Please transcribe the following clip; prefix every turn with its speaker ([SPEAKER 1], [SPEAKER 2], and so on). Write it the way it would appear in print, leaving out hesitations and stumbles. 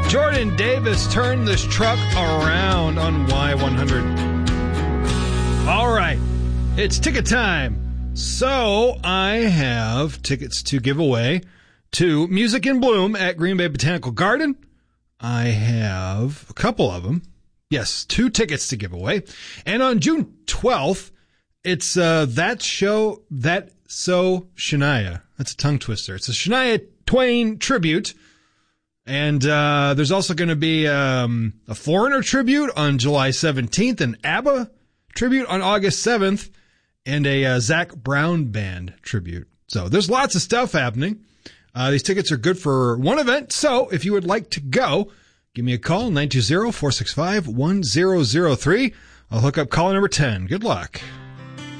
[SPEAKER 1] Jordan Davis turned this truck around on Y100. All right, it's ticket time. So I have tickets to give away to Music in Bloom at Green Bay Botanical Garden. I have a couple of them. Yes, 2 tickets to give away. And on June 12th, it's That So Shania. That's a tongue twister. It's a Shania Twain tribute. And there's also going to be a Foreigner tribute on July 17th, an ABBA tribute on August 7th, and a Zac Brown Band tribute. So there's lots of stuff happening. These tickets are good for one event. So if you would like to go, give me a call, 920-465-1003. I'll hook up caller number 10. Good luck.